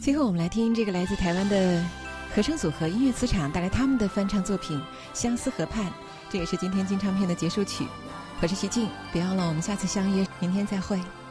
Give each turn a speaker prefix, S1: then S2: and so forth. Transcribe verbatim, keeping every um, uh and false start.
S1: 最后我们来听这个来自台湾的合声组合音乐磁场带来他们的翻唱作品《相思河畔》，这也是今天金唱片的结束曲。我是徐静，别忘了我们下次相约，明天再会。